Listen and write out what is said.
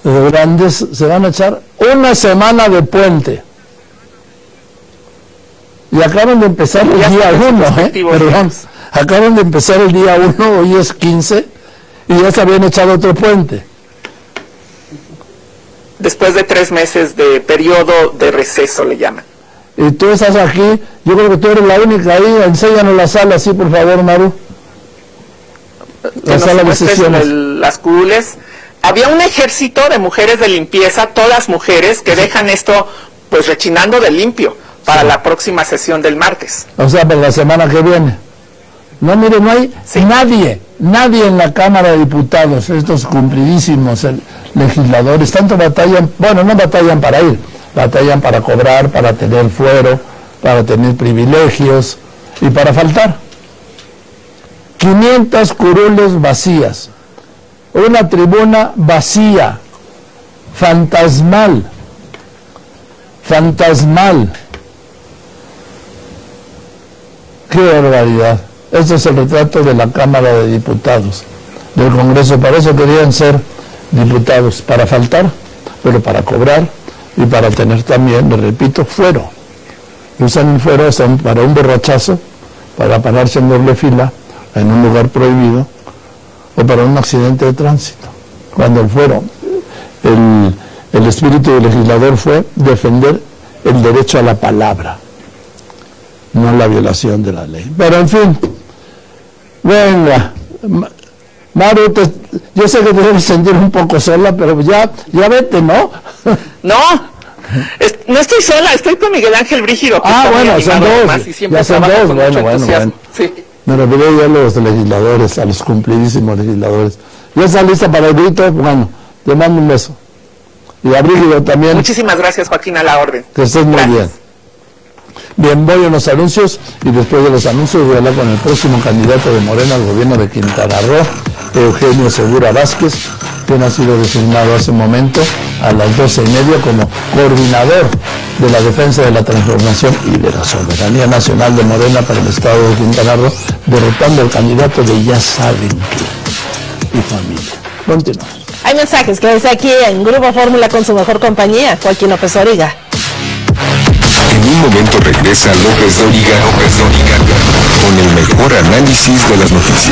grandes se van a echar una semana de puente. Y acaban de empezar el día 1, perdón, acaban de empezar el día 1, hoy es 15, y ya se habían echado otro puente. Después de 3 meses de periodo de receso, le llaman. Y tú estás aquí, yo creo que tú eres la única ahí, enséñanos la sala, sí, por favor, Maru. La sala de sesiones. Las curules. Había un ejército de mujeres de limpieza, todas mujeres, que dejan esto pues rechinando de limpio para la próxima sesión del martes. O sea, para la semana que viene. No, mire, no hay nadie en la Cámara de Diputados, estos cumplidísimos legisladores, tanto batallan, bueno, no batallan para ir, batallan para cobrar, para tener fuero, para tener privilegios y para faltar. 500 curules vacías, una tribuna vacía, fantasmal. ¡Qué barbaridad! Este es el retrato de la Cámara de Diputados, del Congreso. Para eso querían ser diputados, para faltar, pero para cobrar y para tener también, le repito, fuero. Usan el fuero para un borrachazo, para pararse en doble fila en un lugar prohibido, o para un accidente de tránsito. Cuando el fuero, el espíritu del legislador fue defender el derecho a la palabra, no la violación de la ley. Pero en fin, venga, Maru, yo sé que te debes sentir un poco sola, pero ya vete, ¿no? No, no estoy sola, estoy con Miguel Ángel Brígido. Bueno, son dos, ya son dos, bueno. Sí. Me refiero ya a los legisladores, a los cumplidísimos legisladores. ¿Ya está lista para el grito? Bueno, te mando un beso. Y a Brígido también. Muchísimas gracias, Joaquín, a la orden. Que estés muy bien. Bien, voy a los anuncios y después de los anuncios voy a hablar con el próximo candidato de Morena al gobierno de Quintana Roo, Eugenio Segura Vázquez, quien ha sido designado hace un momento a las 12:30 como coordinador de la defensa de la transformación y de la soberanía nacional de Morena para el estado de Quintana Roo, derrotando al candidato de Ya Saben Qué y familia. Continuamos. Hay mensajes, quédense aquí en Grupo Fórmula con su mejor compañía, Joaquín López Dóriga. En un momento regresa López Dóriga con el mejor análisis de las noticias.